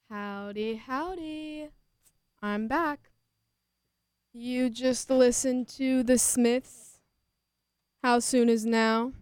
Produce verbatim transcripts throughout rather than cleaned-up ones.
Howdy, howdy. I'm back. You just listened to The Smiths. How soon is now?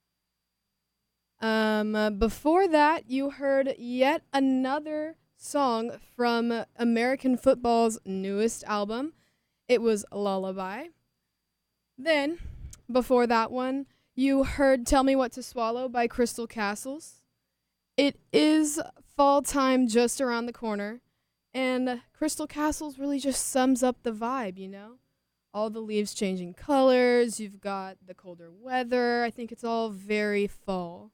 Um, uh, before that, you heard yet another song from American football's newest album. It was Lullaby. Then, before that one, you heard Tell Me What to Swallow by Crystal Castles. It is fall time just around the corner, and Crystal Castles really just sums up the vibe, you know? All the leaves changing colors, you've got the colder weather. I think it's all very fall.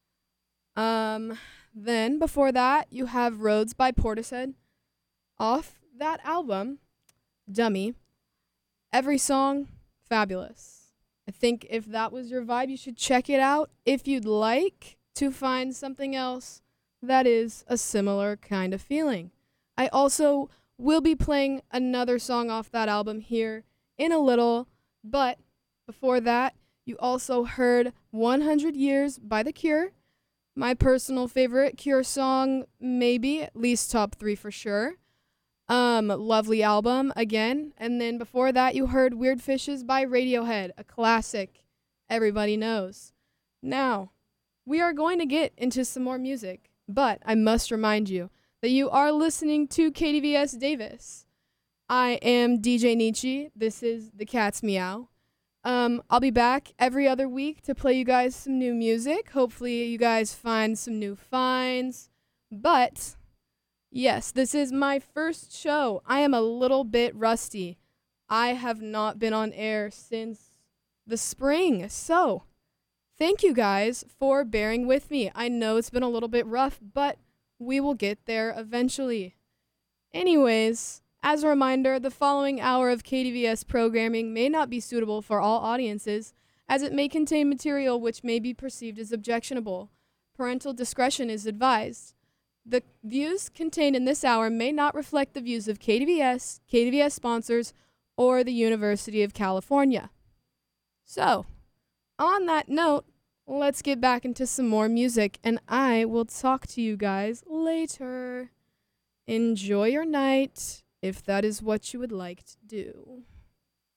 Um, then before that, you have Roads by Portishead. Off that album, Dummy. Every song, fabulous. I think if that was your vibe, you should check it out. If you'd like to find something else that is a similar kind of feeling. I also will be playing another song off that album here in a little, but before that, you also heard one hundred Years by The Cure. My personal favorite Cure song, maybe, at least top three for sure. Um, lovely album, again. And then before that, you heard Weird Fishes by Radiohead, a classic everybody knows. Now, we are going to get into some more music, but I must remind you that you are listening to K D V S Davis. I am D J Nietzsche. This is The Cat's Meow. Um, I'll be back every other week to play you guys some new music. Hopefully you guys find some new finds. But, yes, this is my first show. I am a little bit rusty. I have not been on air since the spring. So, thank you guys for bearing with me. I know it's been a little bit rough, but we will get there eventually. Anyways, as a reminder, the following hour of K D V S programming may not be suitable for all audiences, as it may contain material which may be perceived as objectionable. Parental discretion is advised. The views contained in this hour may not reflect the views of K D V S, K D V S sponsors, or the University of California. So, on that note, let's get back into some more music, and I will talk to you guys later. Enjoy your night, if that is what you would like to do.